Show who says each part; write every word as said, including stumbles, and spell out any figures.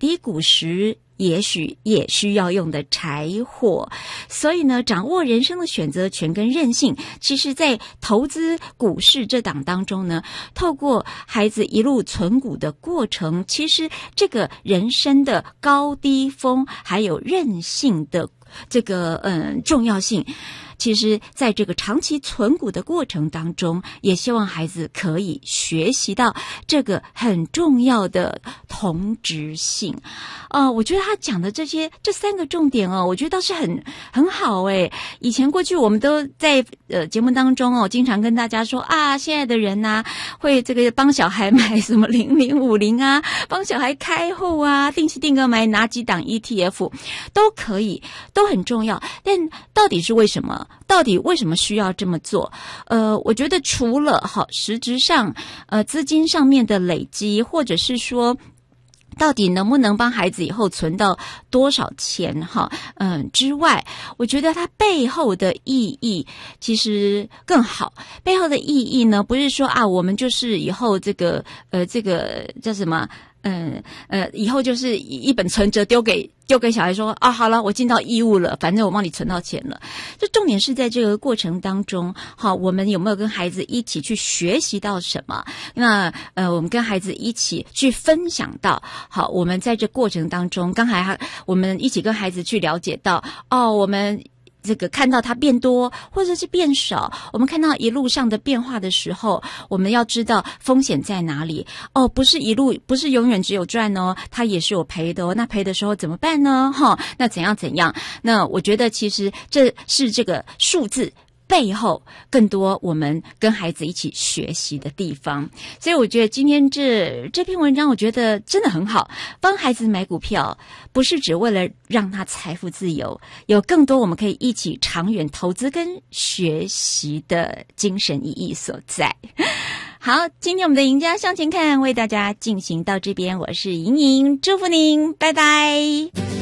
Speaker 1: 低谷时也许也需要用的柴火。所以呢，掌握人生的选择权跟韧性，其实在投资股市这档当中呢，透过孩子一路存股的过程，其实这个人生的高低峰还有韧性的这个嗯重要性，其实在这个长期存股的过程当中，也希望孩子可以学习到这个很重要的同质性。呃，我觉得他讲的这些这三个重点哦，我觉得倒是很很好诶。以前过去我们都在呃节目当中哦，经常跟大家说啊，现在的人呐、啊，会这个帮小孩买什么零零五零啊，帮小孩开户啊，定期定额买哪几档 E T F 都可以，都很重要。但到底是为什么？到底为什么需要这么做？呃，我觉得除了哈实质上呃资金上面的累积，或者是说到底能不能帮孩子以后存到多少钱哈嗯之外，我觉得它背后的意义其实更好。背后的意义呢，不是说啊我们就是以后这个呃这个叫什么嗯呃以后就是一本存折丢给丢给小孩说啊，好了，我尽到义务了，反正我帮你存到钱了。就重点是在这个过程当中，好，我们有没有跟孩子一起去学习到什么？那呃，我们跟孩子一起去分享到，好，我们在这过程当中，刚才我们一起跟孩子去了解到，哦，我们这个看到它变多或者是变少，我们看到一路上的变化的时候，我们要知道风险在哪里哦，不是一路不是永远只有赚哦，它也是有赔的哦。那赔的时候怎么办呢？哈，那怎样怎样？那我觉得其实这是这个数字背后更多我们跟孩子一起学习的地方。所以我觉得今天这这篇文章我觉得真的很好，帮孩子买股票不是只为了让他财富自由，有更多我们可以一起长远投资跟学习的精神意义所在。好，今天我们的赢家向前看为大家进行到这边，我是莹莹，祝福您，拜拜。